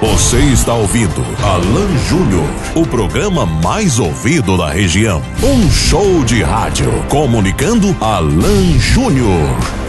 Você está ouvindo Alan Júnior, o programa mais ouvido da região. Um show de rádio comunicando Alan Júnior.